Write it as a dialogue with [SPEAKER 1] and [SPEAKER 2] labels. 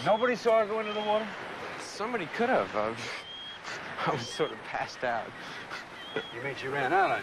[SPEAKER 1] Nobody saw her go into the water?
[SPEAKER 2] Somebody could have. I was sort of passed out.
[SPEAKER 1] You mean she ran out on you?